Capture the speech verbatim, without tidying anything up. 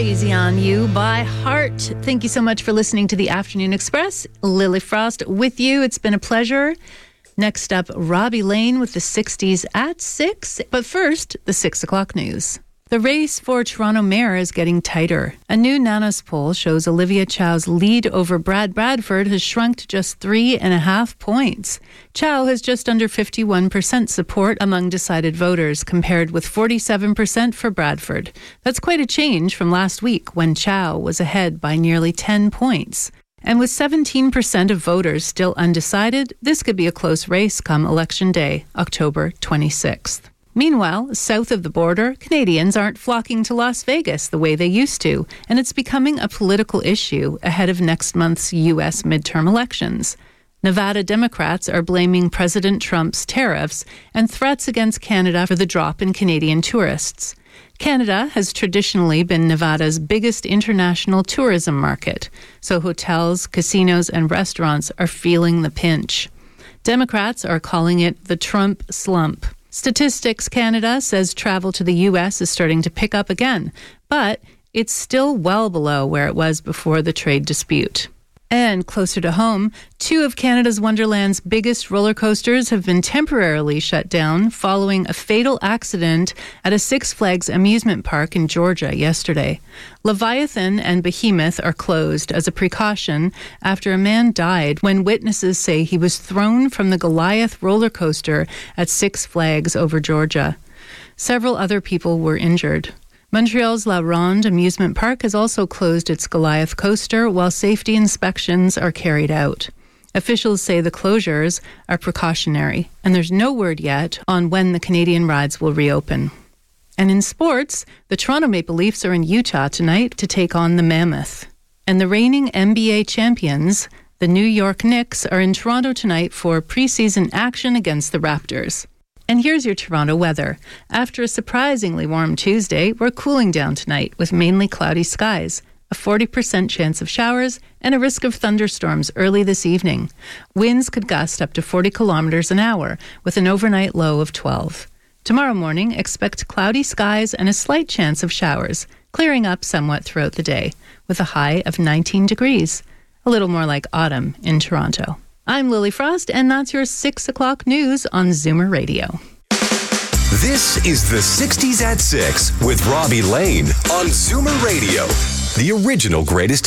Crazy on You by Heart. Thank you so much for listening to the Afternoon Express. Lily Frost with you. It's been a pleasure. Next up, Robbie Lane with the sixties at six. But first, the six o'clock news. The race for Toronto Mayor is getting tighter. A new Nanos poll shows Olivia Chow's lead over Brad Bradford has shrunk to just three and a half points. Chow has just under fifty-one percent support among decided voters, compared with forty-seven percent for Bradford. That's quite a change from last week, when Chow was ahead by nearly ten points. And with seventeen percent of voters still undecided, this could be a close race come Election Day, October twenty-sixth. Meanwhile, south of the border, Canadians aren't flocking to Las Vegas the way they used to, and it's becoming a political issue ahead of next month's U S midterm elections. Nevada Democrats are blaming President Trump's tariffs and threats against Canada for the drop in Canadian tourists. Canada has traditionally been Nevada's biggest international tourism market, so hotels, casinos, and restaurants are feeling the pinch. Democrats are calling it the Trump slump. Statistics Canada says travel to the U S is starting to pick up again, but it's still well below where it was before the trade dispute. And closer to home, two of Canada's Wonderland's biggest roller coasters have been temporarily shut down following a fatal accident at a Six Flags amusement park in Georgia yesterday. Leviathan and Behemoth are closed as a precaution after a man died when witnesses say he was thrown from the Goliath roller coaster at Six Flags over Georgia. Several other people were injured. Montreal's La Ronde amusement park has also closed its Goliath coaster while safety inspections are carried out. Officials say the closures are precautionary, and there's no word yet on when the Canadian rides will reopen. And in sports, the Toronto Maple Leafs are in Utah tonight to take on the Mammoth. And the reigning N B A champions, the New York Knicks, are in Toronto tonight for preseason action against the Raptors. And here's your Toronto weather. After a surprisingly warm Tuesday, we're cooling down tonight with mainly cloudy skies, a forty percent chance of showers, and a risk of thunderstorms early this evening. Winds could gust up to forty kilometers an hour with an overnight low of twelve. Tomorrow morning, expect cloudy skies and a slight chance of showers, clearing up somewhat throughout the day, with a high of nineteen degrees. A little more like autumn in Toronto. I'm Lily Frost, and that's your six o'clock news on Zoomer Radio. This is the sixties at six with Robbie Lane on Zoomer Radio, the original greatest